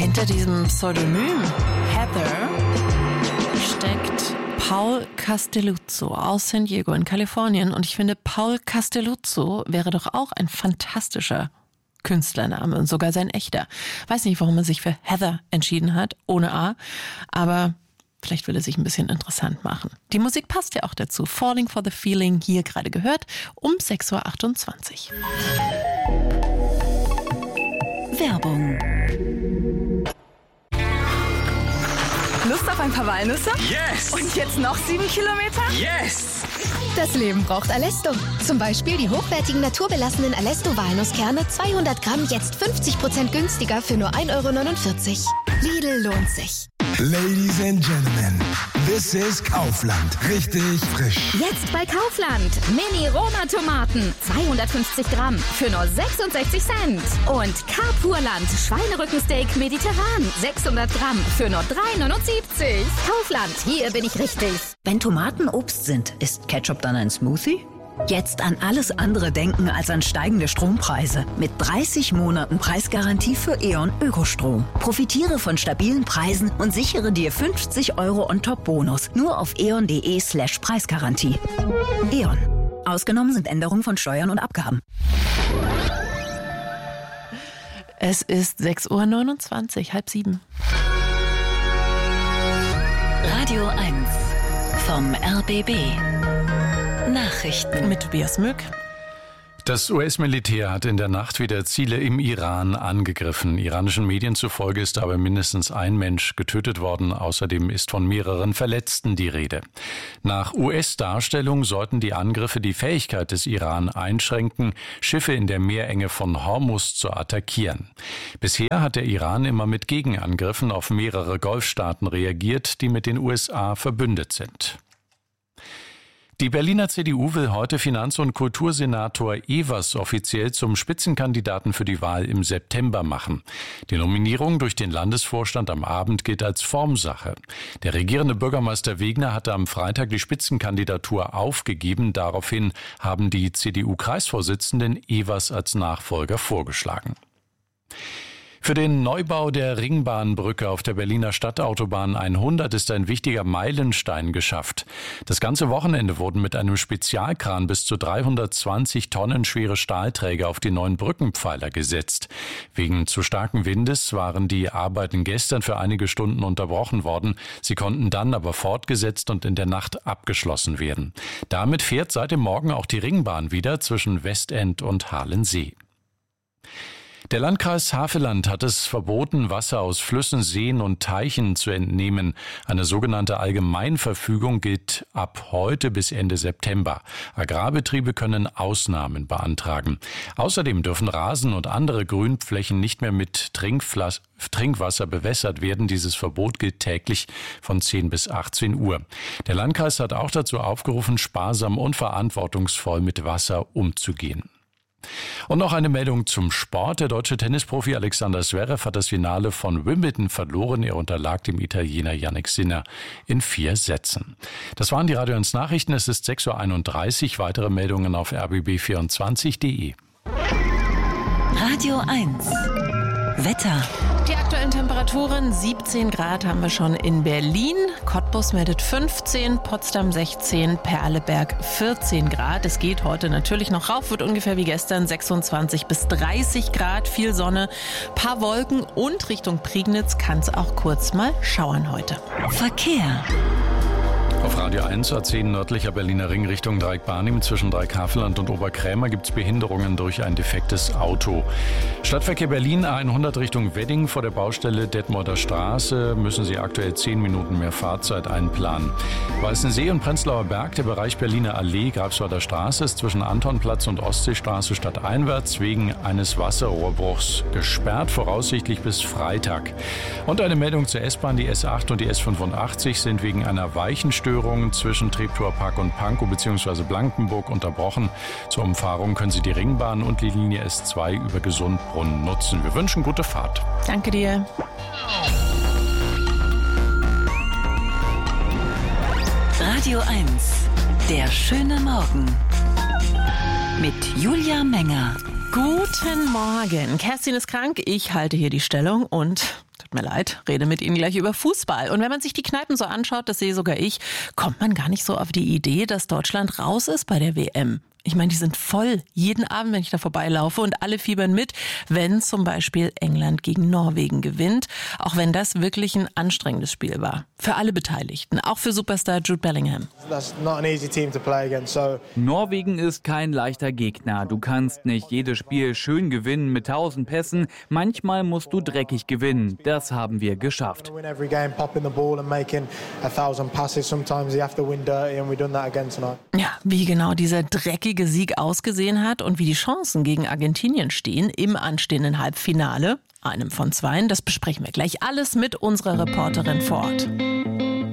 Hinter diesem Pseudonym Heather steckt Paul Castelluzzo aus San Diego in Kalifornien. Und ich finde, Paul Castelluzzo wäre doch auch ein fantastischer Künstlername und sogar sein echter. Weiß nicht, warum er sich für Heather entschieden hat, ohne A, aber vielleicht will er sich ein bisschen interessant machen. Die Musik passt ja auch dazu. Falling for the Feeling, hier gerade gehört, um 6.28 Uhr. Werbung. Lust auf ein paar Walnüsse? Yes! Und jetzt noch 7 Kilometer? Yes! Das Leben braucht Alesto. Zum Beispiel die hochwertigen naturbelassenen Alesto-Walnusskerne 200 Gramm jetzt 50% günstiger für nur 1,49 €. Lidl lohnt sich. Ladies and Gentlemen, this is Kaufland. Richtig frisch. Jetzt bei Kaufland. Mini-Roma-Tomaten. 250 Gramm für nur 66 Cent. Und Carpurland Schweinerückensteak mediterran. 600 Gramm für nur 3,79 €. Kaufland, hier bin ich richtig. Wenn Tomaten Obst sind, ist Ketchup dann ein Smoothie? Jetzt an alles andere denken als an steigende Strompreise. Mit 30 Monaten Preisgarantie für E.ON Ökostrom. Profitiere von stabilen Preisen und sichere dir 50 € on-top-Bonus. Nur auf eon.de/Preisgarantie. E.ON. Ausgenommen sind Änderungen von Steuern und Abgaben. Es ist 6.29 Uhr, 6:30. Radio 1 vom RBB. Nachrichten Mit Tobias Mück. Das US-Militär hat in der Nacht wieder Ziele im Iran angegriffen. Iranischen Medien zufolge ist aber mindestens ein Mensch getötet worden. Außerdem ist von mehreren Verletzten die Rede. Nach US-Darstellung sollten die Angriffe die Fähigkeit des Iran einschränken, Schiffe in der Meerenge von Hormuz zu attackieren. Bisher hat der Iran immer mit Gegenangriffen auf mehrere Golfstaaten reagiert, die mit den USA verbündet sind. Die Berliner CDU will heute Finanz- und Kultursenator Evers offiziell zum Spitzenkandidaten für die Wahl im September machen. Die Nominierung durch den Landesvorstand am Abend gilt als Formsache. Der regierende Bürgermeister Wegner hatte am Freitag die Spitzenkandidatur aufgegeben. Daraufhin haben die CDU-Kreisvorsitzenden Evers als Nachfolger vorgeschlagen. Für den Neubau der Ringbahnbrücke auf der Berliner Stadtautobahn 100 ist ein wichtiger Meilenstein geschafft. Das ganze Wochenende wurden mit einem Spezialkran bis zu 320 Tonnen schwere Stahlträger auf die neuen Brückenpfeiler gesetzt. Wegen zu starken Windes waren die Arbeiten gestern für einige Stunden unterbrochen worden. Sie konnten dann aber fortgesetzt und in der Nacht abgeschlossen werden. Damit fährt seit dem Morgen auch die Ringbahn wieder zwischen Westend und Halensee. Der Landkreis Havelland hat es verboten, Wasser aus Flüssen, Seen und Teichen zu entnehmen. Eine sogenannte Allgemeinverfügung gilt ab heute bis Ende September. Agrarbetriebe können Ausnahmen beantragen. Außerdem dürfen Rasen und andere Grünflächen nicht mehr mit Trinkwasser bewässert werden. Dieses Verbot gilt täglich von 10 bis 18 Uhr. Der Landkreis hat auch dazu aufgerufen, sparsam und verantwortungsvoll mit Wasser umzugehen. Und noch eine Meldung zum Sport. Der deutsche Tennisprofi Alexander Zverev hat das Finale von Wimbledon verloren. Er unterlag dem Italiener Jannik Sinner in 4 Sätzen. Das waren die Radio 1 Nachrichten. Es ist 6.31 Uhr. Weitere Meldungen auf rbb24.de. Radio 1 Wetter. Die aktuellen Temperaturen, 17 Grad haben wir schon in Berlin. Cottbus meldet 15, Potsdam 16, Perleberg 14 Grad. Es geht heute natürlich noch rauf, wird ungefähr wie gestern 26 bis 30 Grad. Viel Sonne, paar Wolken und Richtung Prignitz kann es auch kurz mal schauern heute. Verkehr. Auf Radio 1 A10 nördlicher Berliner Ring Richtung Dreieck-Barnim zwischen Dreieck-Havelland und Oberkrämer gibt es Behinderungen durch ein defektes Auto. Stadtverkehr Berlin A100 Richtung Wedding vor der Baustelle Detmolder Straße müssen Sie aktuell 10 Minuten mehr Fahrzeit einplanen. Weißensee und Prenzlauer Berg, der Bereich Berliner Allee, Greifswalder Straße ist zwischen Antonplatz und Ostseestraße stadteinwärts wegen eines Wasserrohrbruchs gesperrt, voraussichtlich bis Freitag. Und eine Meldung zur S-Bahn, die S8 und die S85 sind wegen einer Weichenstörung zwischen Treptower Park und Pankow bzw. Blankenburg unterbrochen. Zur Umfahrung können Sie die Ringbahn und die Linie S2 über Gesundbrunnen nutzen. Wir wünschen gute Fahrt. Danke dir. Radio 1 Der schöne Morgen mit Julia Menger. Guten Morgen. Kerstin ist krank, ich halte hier die Stellung und Tut mir leid, rede mit Ihnen gleich über Fußball. Und wenn man sich die Kneipen so anschaut, das sehe sogar ich, kommt man gar nicht so auf die Idee, dass Deutschland raus ist bei der WM. Ich meine, die sind voll. Jeden Abend, wenn ich da vorbeilaufe und alle fiebern mit, wenn zum Beispiel England gegen Norwegen gewinnt. Auch wenn das wirklich ein anstrengendes Spiel war. Für alle Beteiligten, auch für Superstar Jude Bellingham. Norwegen ist kein leichter Gegner. Du kannst nicht jedes Spiel schön gewinnen mit 1000 Pässen. Manchmal musst du dreckig gewinnen. Das haben wir geschafft. Ja, wie genau dieser dreckige Sieg ausgesehen hat und wie die Chancen gegen Argentinien stehen im anstehenden Halbfinale, einem von zweien, das besprechen wir gleich alles mit unserer Reporterin vor Ort.